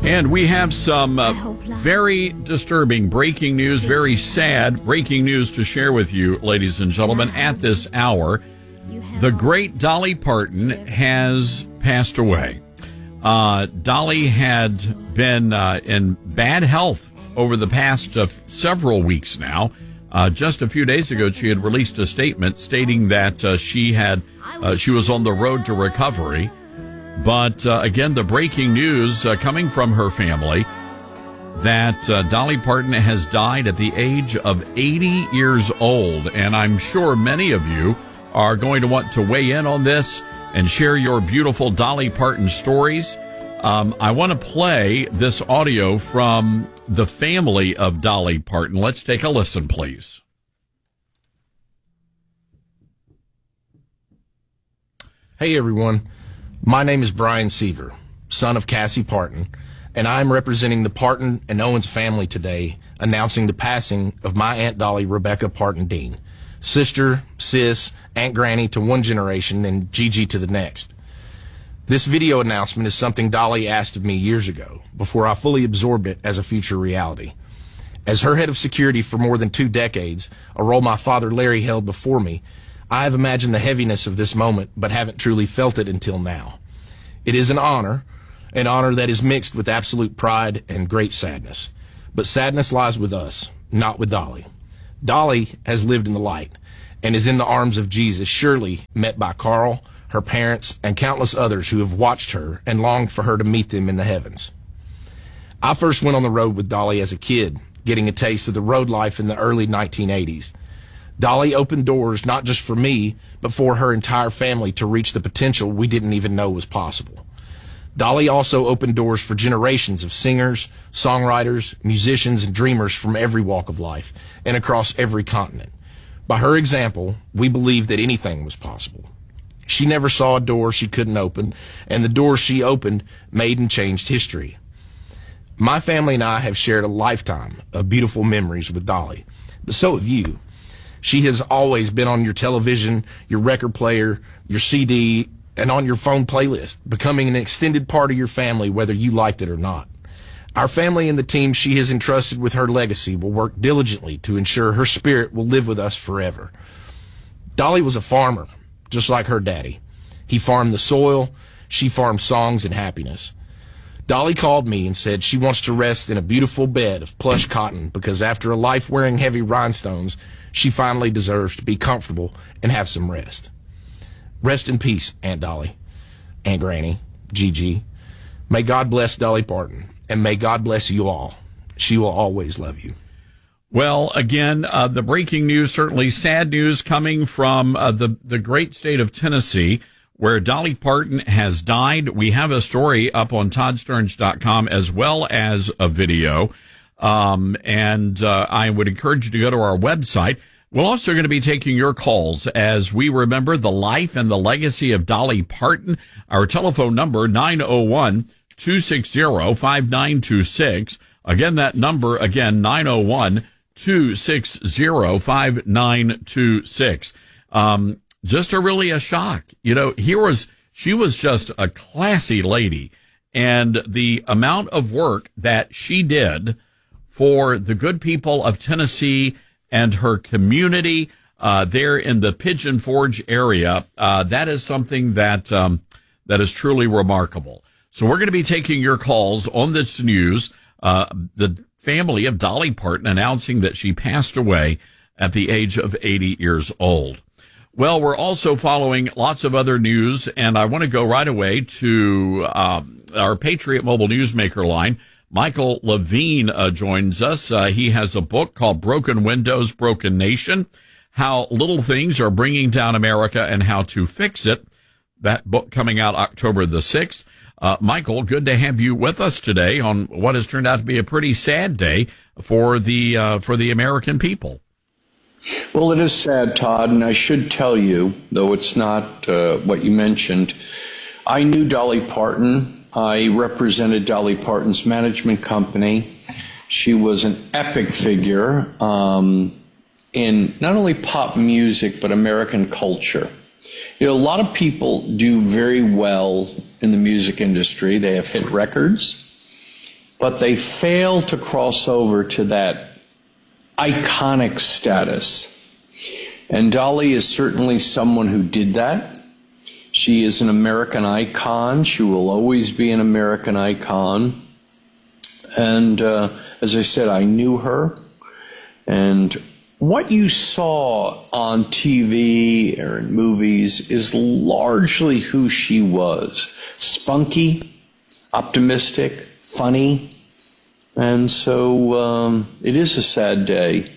And we have some very disturbing breaking news, very sad breaking news to share with you, ladies and gentlemen, at this hour. The great Dolly Parton has passed away. Dolly had been in bad health over the past several weeks now. Just a few days ago, she had released a statement stating that she was on the road to recovery. But again, the breaking news coming from her family that Dolly Parton has died at the age of 80 years old. And I'm sure many of you are going to want to weigh in on this and share your beautiful Dolly Parton stories. I want to play this audio from the family of Dolly Parton. Let's take a listen, please. Hey, everyone. My name is Brian Seaver, son of Cassie Parton, and I'm representing the Parton and Owens family today, announcing the passing of my Aunt Dolly Rebecca Parton Dean, sister, sis, Aunt Granny to one generation and Gigi to the next. This video announcement is something Dolly asked of me years ago, before I fully absorbed it as a future reality. As her head of security for more than 2 decades, a role my father Larry held before me, I have imagined the heaviness of this moment, but haven't truly felt it until now. It is an honor that is mixed with absolute pride and great sadness. But sadness lies with us, not with Dolly. Dolly has lived in the light and is in the arms of Jesus, surely met by Carl, her parents, and countless others who have watched her and longed for her to meet them in the heavens. I first went on the road with Dolly as a kid, getting a taste of the road life in the early 1980s. Dolly opened doors not just for me, but for her entire family to reach the potential we didn't even know was possible. Dolly also opened doors for generations of singers, songwriters, musicians, and dreamers from every walk of life and across every continent. By her example, we believed that anything was possible. She never saw a door she couldn't open, and the doors she opened made and changed history. My family and I have shared a lifetime of beautiful memories with Dolly, but so have you. She has always been on your television, your record player, your CD, and on your phone playlist, becoming an extended part of your family, whether you liked it or not. Our family and the team she has entrusted with her legacy will work diligently to ensure her spirit will live with us forever. Dolly was a farmer, just like her daddy. He farmed the soil, she farmed songs and happiness. Dolly called me and said she wants to rest in a beautiful bed of plush cotton because after a life wearing heavy rhinestones, she finally deserves to be comfortable and have some rest. Rest in peace, Aunt Dolly, Aunt Granny, Gigi. May God bless Dolly Parton, and may God bless you all. She will always love you. Well, again, the breaking news, certainly sad news coming from the great state of Tennessee, where Dolly Parton has died. We have a story up on ToddStearns.com as well as a video. And I would encourage you to go to our website. We're also going to be taking your calls as we remember the life and the legacy of Dolly Parton. Our telephone number, 901-260-5926. Again, that number, 901-260-5926. Just a shock. You know, she was just a classy lady. And the amount of work that she did for the good people of Tennessee and her community there in the Pigeon Forge area, that is something that is truly remarkable. So we're going to be taking your calls on this news. The family of Dolly Parton announcing that she passed away at the age of 80 years old. Well, we're also following lots of other news, and I want to go right away to our Patriot Mobile Newsmaker line. Michael Levine joins us. He has a book called Broken Windows, Broken Nation, How Little Things Are Bringing Down America and How to Fix It. That book coming out October the 6th. Michael, good to have you with us today on what has turned out to be a pretty sad day for the American people. Well, it is sad, Todd, and I should tell you, though it's not what you mentioned, I knew Dolly Parton. I represented Dolly Parton's management company. She was an epic figure in not only pop music, but American culture. You know, a lot of people do very well in the music industry. They have hit records, but they fail to cross over to that iconic status. And Dolly is certainly someone who did that. She is an American icon. She will always be an American icon. And as I said, I knew her. And what you saw on TV or in movies is largely who she was. Spunky, optimistic, funny. And so it is a sad day,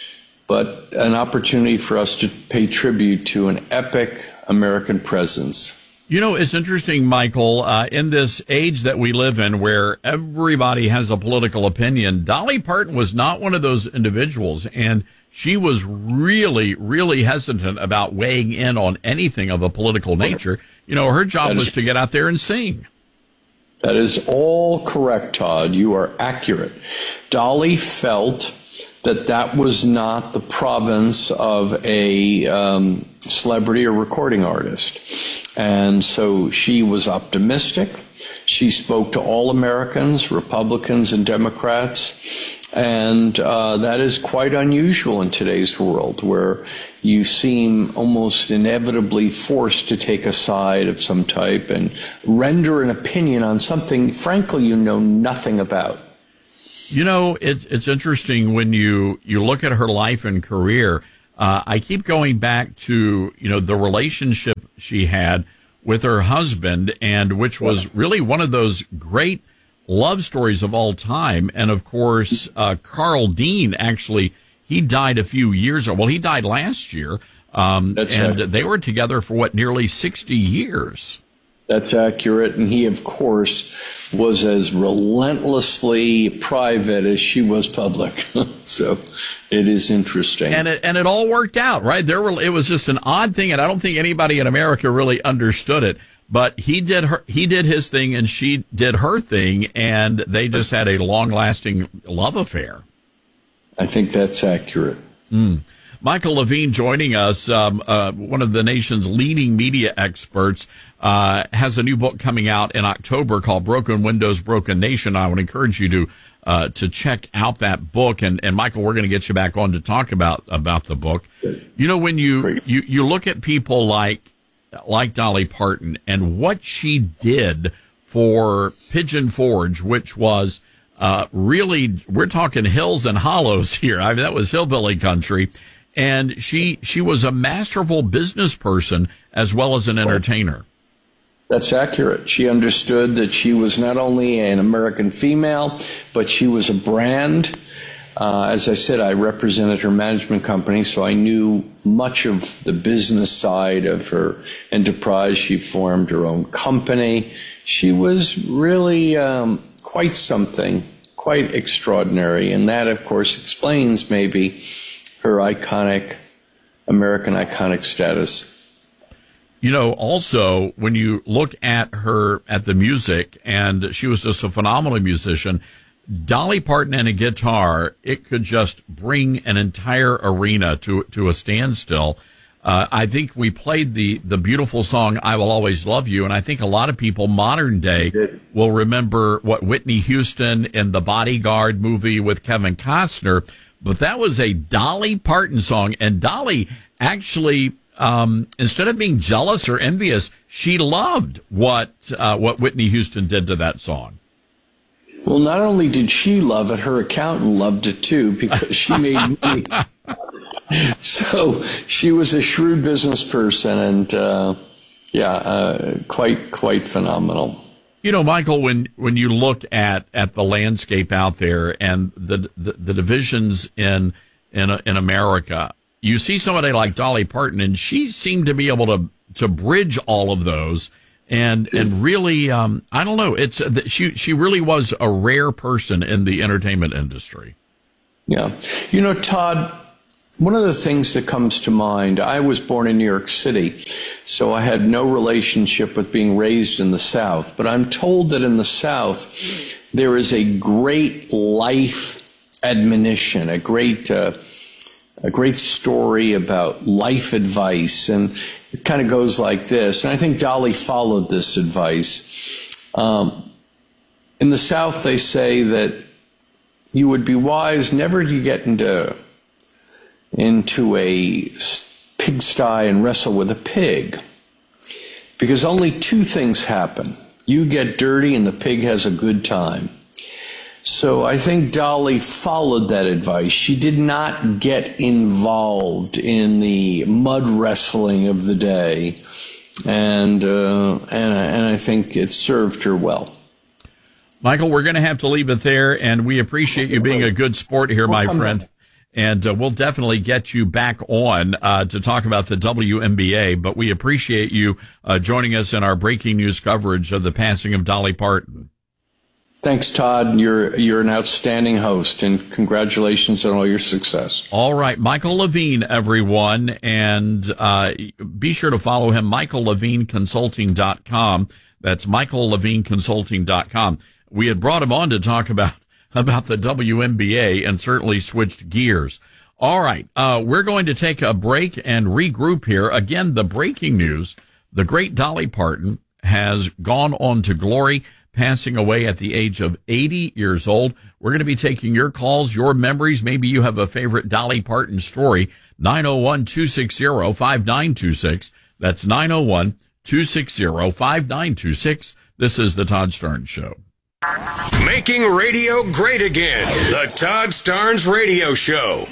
but an opportunity for us to pay tribute to an epic American presence. You know, it's interesting, Michael, in this age that we live in where everybody has a political opinion, Dolly Parton was not one of those individuals, and she was really, really hesitant about weighing in on anything of a political nature. You know, her job was to get out there and sing. That is all correct, Todd. You are accurate. Dolly felt that that was not the province of a celebrity or recording artist. And so she was optimistic. She spoke to all Americans, Republicans and Democrats. And that is quite unusual in today's world, where you seem almost inevitably forced to take a side of some type and render an opinion on something, frankly, you know nothing about. You know, it's interesting when you look at her life and career. I keep going back to, you know, the relationship she had with her husband, and which was really one of those great love stories of all time. And of course, Carl Dean, actually, he died a few years ago. Well, he died last year. And right. They were together for nearly 60 years. That's accurate. And he, of course, was as relentlessly private as she was public. So it is interesting. And it all worked out, right? It was just an odd thing, and I don't think anybody in America really understood it. But he did his thing, and she did her thing, and they just had a long-lasting love affair. I think that's accurate. Michael Levine joining us, one of the nation's leading media experts, has a new book coming out in October called Broken Windows, Broken Nation. I would encourage you to check out that book. And Michael, we're going to get you back on to talk about the book. You know, when you look at people like Dolly Parton and what she did for Pigeon Forge, which was really, we're talking hills and hollows here. I mean, that was hillbilly country. And she was a masterful business person as well as an entertainer. That's accurate. She understood that she was not only an American female, but she was a brand. As I said, I represented her management company, so I knew much of the business side of her enterprise. She formed her own company. She was really quite something, quite extraordinary. And that, of course, explains maybe her American iconic status. You know, also, when you look at the music, and she was just a phenomenal musician, Dolly Parton and a guitar, it could just bring an entire arena to a standstill. I think we played the beautiful song, I Will Always Love You, and I think a lot of people modern day will remember what Whitney Houston in the Bodyguard movie with Kevin Costner. But that was a Dolly Parton song, and Dolly actually, instead of being jealous or envious, she loved what Whitney Houston did to that song. Well, not only did she love it, her accountant loved it too, because she made money. So she was a shrewd business person, and quite phenomenal. You know, Michael, when you look at the landscape out there and the divisions in America, you see somebody like Dolly Parton, and she seemed to be able to bridge all of those, and really, I don't know, she really was a rare person in the entertainment industry. Yeah, you know, Todd, one of the things that comes to mind, I was born in New York City, so I had no relationship with being raised in the South. But I'm told that in the South, there is a great life admonition, a great story about life advice. And it kind of goes like this. And I think Dolly followed this advice. In In the South, they say that you would be wise never to get into a pigsty and wrestle with a pig, because only two things happen. You get dirty and the pig has a good time. So I think Dolly followed that advice. She did not get involved in the mud wrestling of the day, and I think it served her well. Michael, we're going to have to leave it there, and we appreciate you being a good sport here, my friend. And we'll definitely get you back on to talk about the WNBA, but we appreciate you joining us in our breaking news coverage of the passing of Dolly Parton. Thanks, Todd. You're an outstanding host, and congratulations on all your success. All right, Michael Levine, everyone, and be sure to follow him, MichaelLevineConsulting.com. That's MichaelLevineConsulting.com. We had brought him on to talk about the WNBA and certainly switched gears. All right, we're going to take a break and regroup here. Again, the breaking news, the great Dolly Parton has gone on to glory, passing away at the age of 80 years old. We're going to be taking your calls, your memories. Maybe you have a favorite Dolly Parton story. 901-260-5926. That's 901-260-5926. This is the Todd Starnes Show. Making radio great again. The Todd Starnes Radio Show.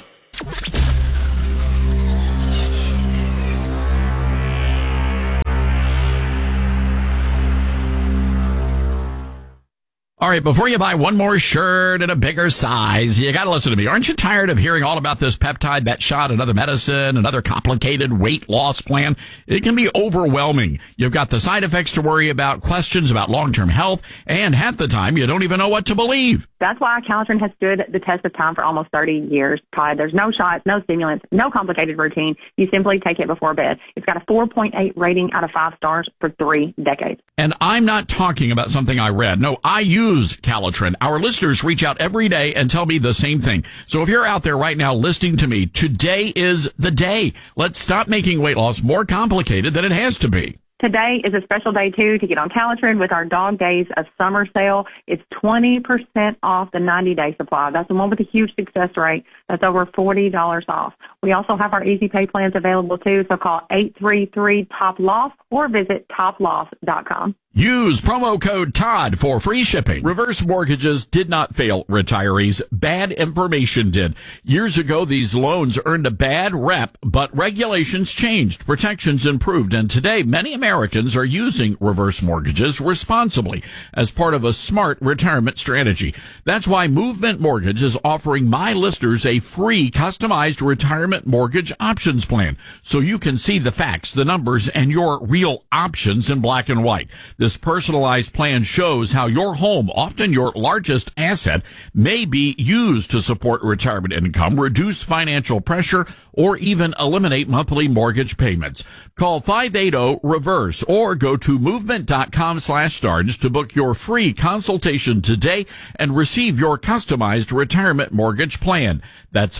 All right, before you buy one more shirt in a bigger size, you got to listen to me. Aren't you tired of hearing all about this peptide, that shot, another medicine, another complicated weight loss plan? It can be overwhelming. You've got the side effects to worry about, questions about long-term health, and half the time you don't even know what to believe. That's why Calitrin has stood the test of time for almost 30 years, Todd. There's no shots, no stimulants, no complicated routine. You simply take it before bed. It's got a 4.8 rating out of 5 stars for 3 decades. And I'm not talking about something I read. No, I use Calitrin. Our listeners reach out every day and tell me the same thing. So if you're out there right now listening to me, today is the day. Let's stop making weight loss more complicated than it has to be. Today is a special day, too, to get on Calitrin with our Dog Days of Summer sale. It's 20% off the 90-day supply. That's the one with a huge success rate. That's over $40 off. We also have our easy pay plans available, too, so call 833-TOP-LOFT or visit toploft.com. Use promo code TODD for free shipping. Reverse mortgages did not fail retirees. Bad information did. Years ago, these loans earned a bad rep, but regulations changed, protections improved, and today many Americans are using reverse mortgages responsibly as part of a smart retirement strategy. That's why Movement Mortgage is offering my listeners a free customized retirement mortgage options plan so you can see the facts, the numbers, and your real options in black and white. This personalized plan shows how your home, often your largest asset, may be used to support retirement income, reduce financial pressure, or even eliminate monthly mortgage payments. Call 580-REVERSE or go to movement.com/Starnes to book your free consultation today and receive your customized retirement mortgage plan. That's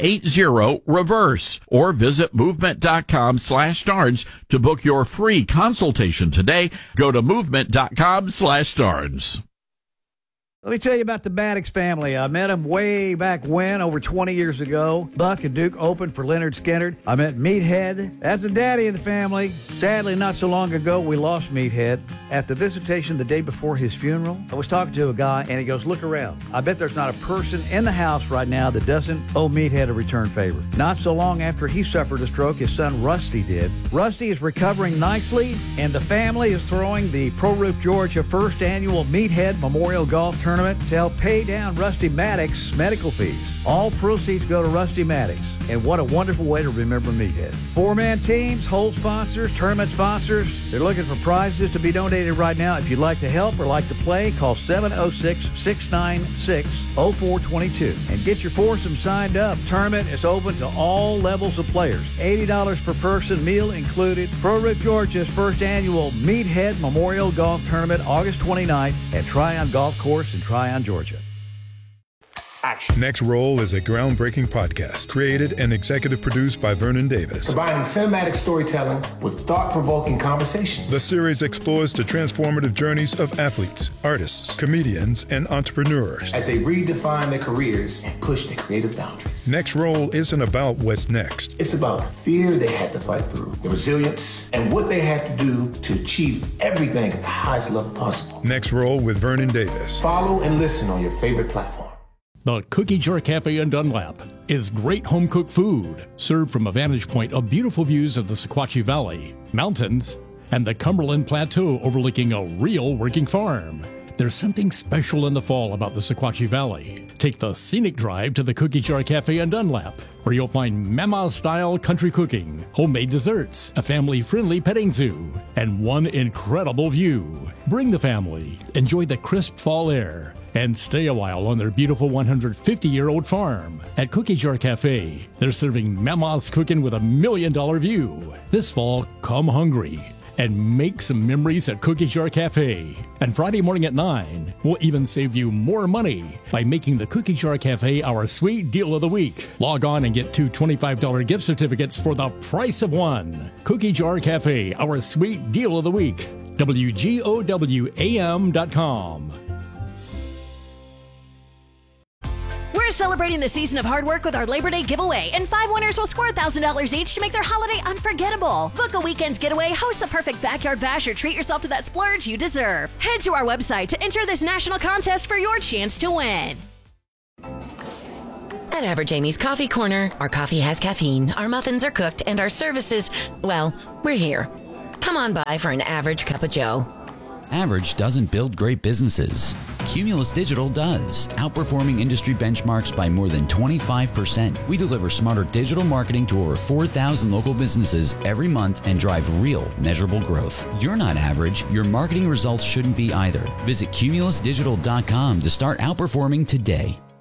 580-REVERSE or visit movement.com/Starnes to book your free consultation today. Go to movement.com/Starnes. Let me tell you about the Maddox family. I met them way back when, over 20 years ago. Buck and Duke opened for Leonard Skinner. I met Meathead. That's the daddy of the family. Sadly, not so long ago, we lost Meathead. At the visitation the day before his funeral, I was talking to a guy, and he goes, look around. I bet there's not a person in the house right now that doesn't owe Meathead a return favor. Not so long after he suffered a stroke, his son Rusty did. Rusty is recovering nicely, and the family is throwing the Pro Roof Georgia first annual Meathead Memorial Golf Tournament to help pay down Rusty Maddox's medical fees. All proceeds go to Rusty Maddox, and what a wonderful way to remember Meathead. 4-man teams, hole sponsors, tournament sponsors, they're looking for prizes to be donated right now. If you'd like to help or like to play, call 706-696-0422 and get your foursome signed up. Tournament is open to all levels of players. $80 per person, meal included. Pro Roof Georgia's first annual Meathead Memorial Golf Tournament, August 29th at Tryon Golf Course in Tryon, Georgia. Action. Next Roll is a groundbreaking podcast created and executive produced by Vernon Davis. Combining cinematic storytelling with thought-provoking conversations. The series explores the transformative journeys of athletes, artists, comedians, and entrepreneurs as they redefine their careers and push their creative boundaries. Next Roll isn't about what's next. It's about the fear they had to fight through, the resilience, and what they had to do to achieve everything at the highest level possible. Next Roll with Vernon Davis. Follow and listen on your favorite platform. The Cookie Jar Cafe in Dunlap is great home-cooked food, served from a vantage point of beautiful views of the Sequatchie Valley, mountains, and the Cumberland Plateau overlooking a real working farm. There's something special in the fall about the Sequatchie Valley. Take the scenic drive to the Cookie Jar Cafe in Dunlap, where you'll find Mama-style country cooking, homemade desserts, a family-friendly petting zoo, and one incredible view. Bring the family, enjoy the crisp fall air, and stay a while on their beautiful 150-year-old farm. At Cookie Jar Cafe, they're serving Mama's cooking with $1 million view. This fall, come hungry and make some memories at Cookie Jar Cafe. And Friday morning at 9, we'll even save you more money by making the Cookie Jar Cafe our sweet deal of the week. Log on and get 2 $25 gift certificates for the price of one. Cookie Jar Cafe, our sweet deal of the week. WGOWAM.com. We're celebrating the season of hard work with our Labor Day giveaway, and 5 winners will score $1,000 each to make their holiday unforgettable. Book a weekend getaway, host the perfect backyard bash, or treat yourself to that splurge you deserve. Head to our website to enter this national contest for your chance to win. At Average Amy's Coffee Corner, our coffee has caffeine, our muffins are cooked, and our services, well, we're here. Come on by for an average cup of joe. Average doesn't build great businesses. Cumulus Digital does, outperforming industry benchmarks by more than 25%. We deliver smarter digital marketing to over 4,000 local businesses every month and drive real, measurable growth. You're not average. Your marketing results shouldn't be either. Visit cumulusdigital.com to start outperforming today.